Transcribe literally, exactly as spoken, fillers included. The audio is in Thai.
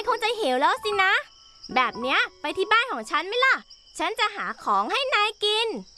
คงจะหิวแล้วสินะแบบเนี้ยไปที่บ้านของฉันไหมล่ะฉันจะหาของให้นายกิน